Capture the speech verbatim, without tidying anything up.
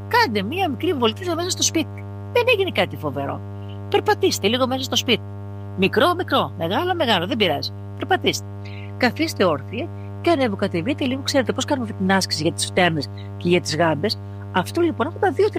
Κάντε μία μικρή βολτίτσα μέσα στο σπίτι. Δεν έγινε κάτι φοβερό. Περπατήστε λίγο μέσα στο σπίτι. Μικρό, μικρό, μεγάλο, μεγάλο, δεν πειράζει. Περπατήστε. Καθίστε όρθιοι και ανεβοκατεβείτε λίγο. Ξέρετε πώς κάνουμε αυτή την άσκηση για τις φτέρνες και για τις γάμπες. Αυτό λοιπόν από τα δύο